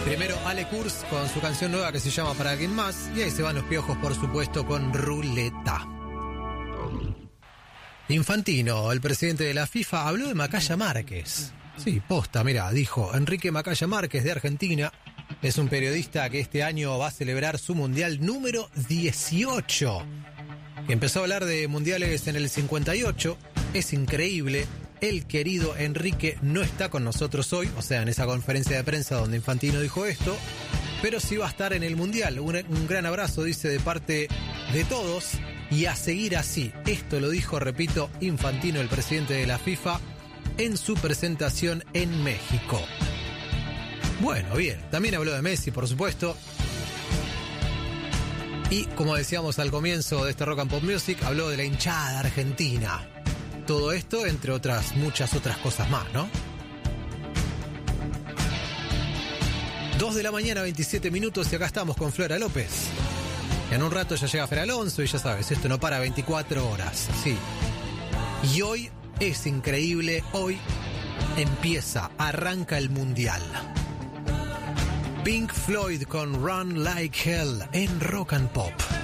Primero Ale Kurz con su canción nueva que se llama Para Alguien Más. Y ahí se van los piojos, por supuesto, con Ruleta. Infantino, el presidente de la FIFA, habló de Macaya Márquez. Sí, posta, mirá, dijo Enrique Macaya Márquez de Argentina. Es un periodista que este año va a celebrar su mundial número 18. Empezó a hablar de mundiales en el 58. Es increíble. El querido Enrique no está con nosotros hoy, o sea, en esa conferencia de prensa donde Infantino dijo esto, pero sí va a estar en el mundial. Un gran abrazo, dice, de parte de todos, y a seguir así. Esto lo dijo, repito, Infantino, el presidente de la FIFA, en su presentación en México. Bueno, bien, también habló de Messi, por supuesto. Y como decíamos al comienzo de este Rock and Pop Music, habló de la hinchada argentina. Todo esto, entre otras, muchas otras cosas más, ¿no? 2 de la mañana, 27 minutos, y acá estamos con Flora López. En un rato ya llega Fer Alonso y ya sabes, esto no para 24 horas, sí. Y hoy es increíble, hoy arranca el mundial. Pink Floyd con Run Like Hell en Rock and Pop.